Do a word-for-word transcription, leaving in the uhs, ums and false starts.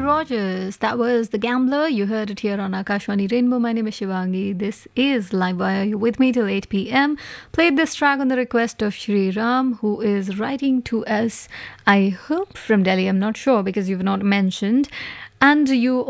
Rogers. That was The Gambler. You heard it here on Akashwani Rainbow. My name is Shivangi. This is Live Wire. You're with me till eight p.m. Played this track on the request of Shri Ram, who is writing to us, I hope from Delhi. I'm not sure because you've not mentioned. And you